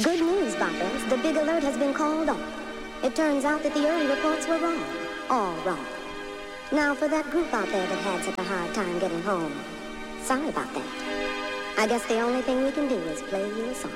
Good news, boppers. The big alert has been called off. It turns out that the early reports were wrong. All wrong. Now, for that group out there that had such a hard time getting home, sorry about that. I guess the only thing we can do is play you a song.